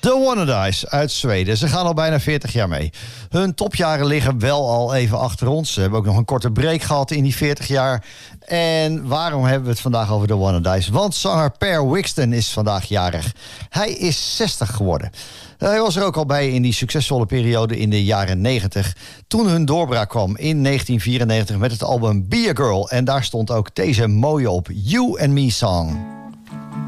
The Wannadies uit Zweden. Ze gaan al bijna 40 jaar mee. Hun topjaren liggen wel al even achter ons. Ze hebben ook nog een korte break gehad in die 40 jaar. En waarom hebben we het vandaag over The Wannadies? Want zanger Per Wixton is vandaag jarig. Hij is 60 geworden. Hij was er ook al bij in die succesvolle periode in de jaren 90... toen hun doorbraak kwam in 1994 met het album Be A Girl. En daar stond ook deze mooie op, You and Me Song.